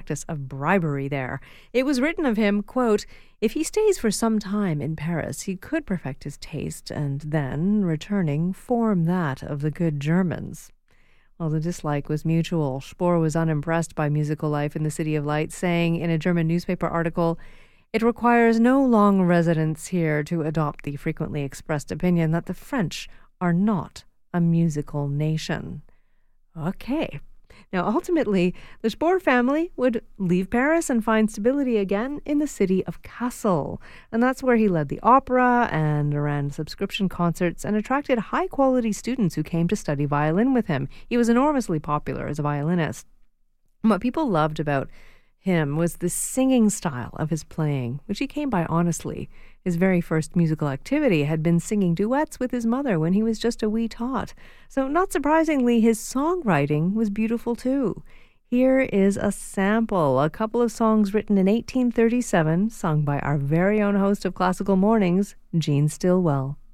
practice of bribery there. It was written of him, quote, "If he stays for some time in Paris, he could perfect his taste and then, returning, form that of the good Germans." Well, the dislike was mutual. Spohr was unimpressed by musical life in the City of Lights, saying in a German newspaper article, "It requires no long residence here to adopt the frequently expressed opinion that the French are not a musical nation." Okay. Now, ultimately, the Spohr family would leave Paris and find stability again in the city of Kassel. And that's where he led the opera and ran subscription concerts and attracted high-quality students who came to study violin with him. He was enormously popular as a violinist. What people loved about him was the singing style of his playing, which he came by honestly. His very first musical activity had been singing duets with his mother when he was just a wee tot. So not surprisingly, his songwriting was beautiful too. Here is a sample, a couple of songs written in 1837, sung by our very own host of Classical Mornings, Gene Stillwell.